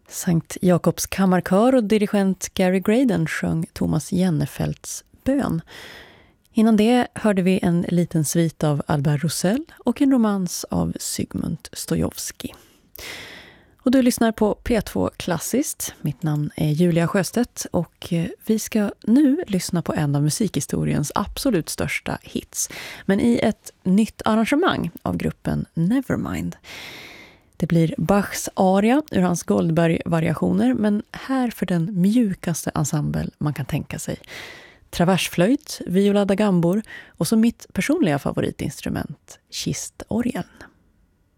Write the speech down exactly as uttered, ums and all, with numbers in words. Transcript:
Sankt Jakobs kammarkör och dirigent Gary Graydon sjöng Thomas Jennefelts bön. Innan det hörde vi en liten svit av Albert Roussel och en romans av Zygmunt Stojowski. Och du lyssnar på P två Klassiskt. Mitt namn är Julia Sjöstedt och vi ska nu lyssna på en av musikhistoriens absolut största hits. Men i ett nytt arrangemang av gruppen Nevermind. Det blir Bachs aria ur hans Goldberg-variationer, men här för den mjukaste ensemble man kan tänka sig. Traversflöjt, viola da gambor och så mitt personliga favoritinstrument, kistorgeln.